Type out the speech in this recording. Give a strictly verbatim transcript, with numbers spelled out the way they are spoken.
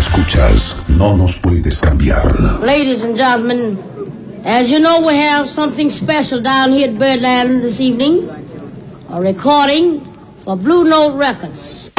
escuchas, no nos puedes cambiar. Ladies and gentlemen, as you know, we have something special down here at Birdland this evening. A recording for Blue Note Records.